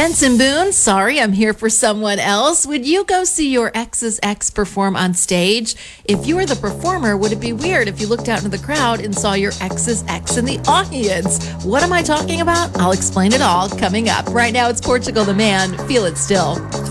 Jensen Boone, sorry, I'm here for someone else. Would you go see your ex's ex perform on stage? If you were the performer, would it be weird if you looked out into the crowd and saw your ex's ex in the audience? What am I talking about? I'll explain it all coming up. Right now, it's Portugal the Man. Feel it still.